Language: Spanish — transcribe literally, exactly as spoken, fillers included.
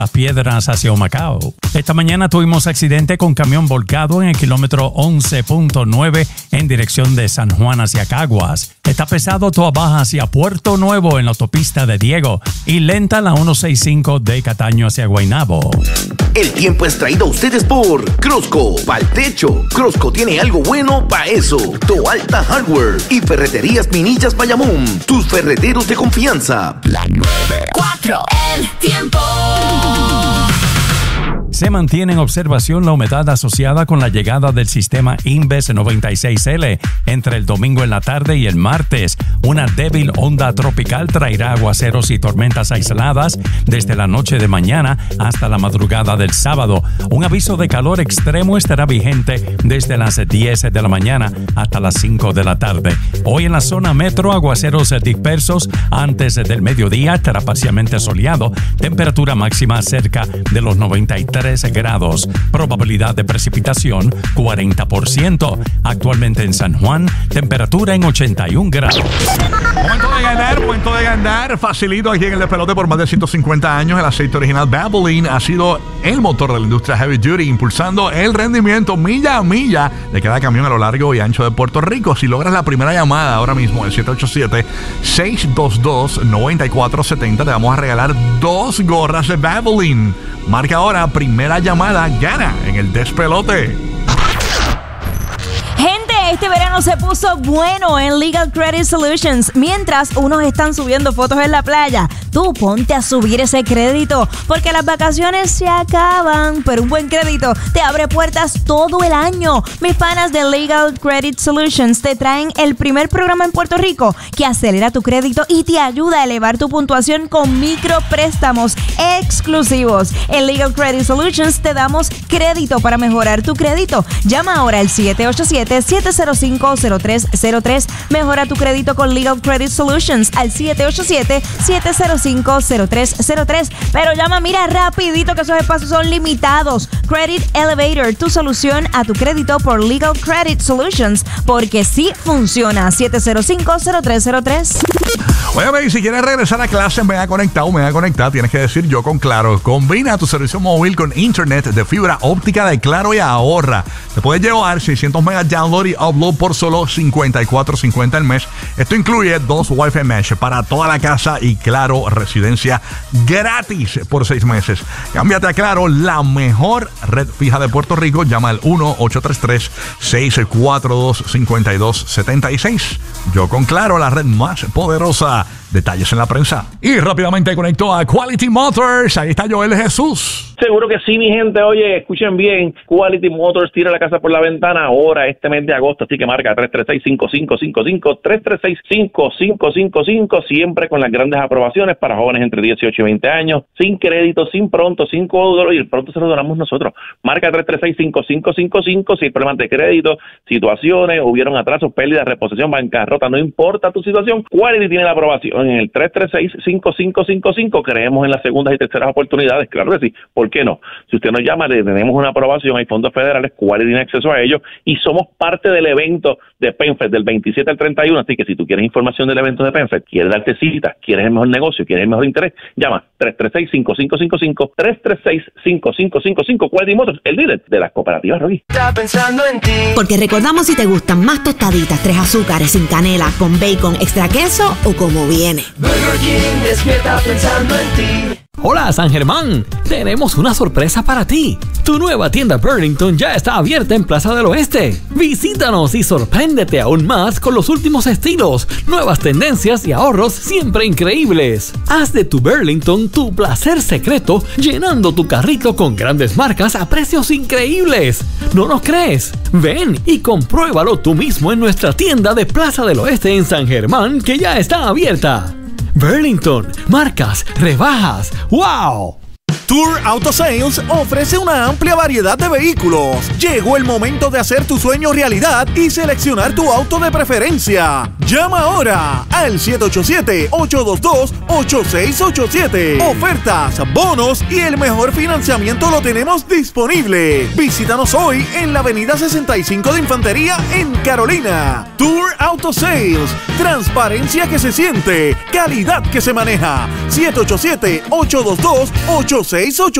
Las Piedras hacia Humacao. Esta mañana tuvimos accidente con camión volcado en el kilómetro once punto nueve en dirección de San Juan hacia Caguas. Está pesado Toa Baja hacia Puerto Nuevo en la autopista de Diego y lenta la ciento sesenta y cinco de Cataño hacia Guaynabo. El tiempo es traído a ustedes por Crosco. Pa'l techo. Crosco tiene algo bueno pa' eso. Toalta Hardware y Ferreterías Minillas Bayamón. Tus ferreteros de confianza. La nueve. cuatro. El tiempo. Se mantiene en observación la humedad asociada con la llegada del sistema Inves noventa y seis L entre el domingo en la tarde y el martes. Una débil onda tropical traerá aguaceros y tormentas aisladas desde la noche de mañana hasta la madrugada del sábado. Un aviso de calor extremo estará vigente desde las diez de la mañana hasta las cinco de la tarde. Hoy en la zona metro, aguaceros dispersos antes del mediodía, estará parcialmente soleado. Temperatura máxima cerca de los noventa y tres grados. Probabilidad de precipitación cuarenta por ciento. Actualmente en San Juan, temperatura en ochenta y un grados. Momento de ganar, momento de ganar. Facilito aquí en el despelote por más de ciento cincuenta años. El aceite original Valvoline ha sido el motor de la industria heavy duty, impulsando el rendimiento milla a milla de cada camión a lo largo y ancho de Puerto Rico. Si logras la primera llamada ahora mismo, el siete ocho siete, seis dos dos, nueve cuatro siete cero, te vamos a regalar dos gorras de Valvoline. Marca ahora, primera llamada, gana en el despelote. Gente, este verano se puso bueno en Legal Credit Solutions. Mientras unos están subiendo fotos en la playa, tú ponte a subir ese crédito, porque las vacaciones se acaban, pero un buen crédito te abre puertas todo el año. Mis panas de Legal Credit Solutions te traen el primer programa en Puerto Rico que acelera tu crédito y te ayuda a elevar tu puntuación con micropréstamos exclusivos. En Legal Credit Solutions te damos crédito para mejorar tu crédito. Llama ahora al siete ocho siete, siete cero cinco, cero tres cero tres. Mejora tu crédito con Legal Credit Solutions al siete ocho siete, siete cero cinco, cero tres cero tres. Pero llama, mira, rapidito, que esos espacios son limitados. Credit Elevator, tu solución a tu crédito por Legal Credit Solutions, porque sí funciona. siete cero cinco, cero tres cero tres. Oye, si quieres regresar a clase, me ha conectado, me ha conectado, tienes que decir yo con Claro. Combina tu servicio móvil con internet de fibra óptica de Claro y ahorra. Te puedes llevar seiscientos megas download y upload por solo cincuenta y cuatro cincuenta al mes. Esto incluye dos Wi-Fi mesh para toda la casa y Claro residencia gratis por seis meses. Cámbiate a Claro, la mejor red fija de Puerto Rico. Llama al uno ocho tres tres, seis cuatro dos, cinco dos siete seis. Yo con Claro, la red más poderosa. Detalles en la prensa. Y rápidamente conectó a Quality Motors. Ahí está Joel Jesús. Seguro que sí, mi gente. Oye, escuchen bien. Quality Motors tira la casa por la ventana ahora este mes de agosto. Así que marca tres tres seis, cinco cinco cinco cinco, tres tres seis, cinco cinco cinco cinco. Siempre con las grandes aprobaciones para jóvenes entre dieciocho y veinte años. Sin crédito, sin pronto, sin código. Y el pronto se lo donamos nosotros. Marca tres tres seis, cinco cinco cinco cinco. Si hay problemas de crédito, situaciones, hubieron atrasos, pérdidas, reposición, bancarrota. No importa tu situación. Quality tiene la aprobación. En el tres tres seis, cinco cinco cinco cinco. Creemos en las segundas y terceras oportunidades. Claro que sí. ¿Por qué no? Si usted nos llama, le tenemos una aprobación, hay fondos federales, Quality tiene acceso a ellos y somos parte del evento de PenFed del veintisiete al treinta y uno, así que si tú quieres información del evento de PenFed, quieres darte cita, quieres el mejor negocio, quieres el mejor interés, llama tres tres seis, cinco cinco cinco cinco, tres tres seis, cinco cinco cinco cinco. Quality Motors, el líder de las cooperativas, Rocky. Está pensando en ti. Porque recordamos si te gustan más tostaditas, tres azúcares, sin canela, con bacon, extra queso o como viene. Burger King despierta pensando en ti. Hola San Germán, tenemos una sorpresa para ti. Tu nueva tienda Burlington ya está abierta en Plaza del Oeste. Visítanos y sorpréndete aún más con los últimos estilos, nuevas tendencias y ahorros siempre increíbles. Haz de tu Burlington tu placer secreto, llenando tu carrito con grandes marcas a precios increíbles. ¿No nos crees? Ven y compruébalo tú mismo en nuestra tienda de Plaza del Oeste en San Germán, que ya está abierta. Burlington, marcas, rebajas, ¡wow! Tour Auto Sales ofrece una amplia variedad de vehículos. Llegó el momento de hacer tu sueño realidad y seleccionar tu auto de preferencia. Llama ahora al siete ocho siete, ocho dos dos, ocho seis ocho siete. Ofertas, bonos y el mejor financiamiento lo tenemos disponible. Visítanos hoy en la avenida sesenta y cinco de Infantería en Carolina. Tour Auto Sales. Transparencia que se siente. Calidad que se maneja. siete ocho siete, ocho dos dos, ocho seis seis ocho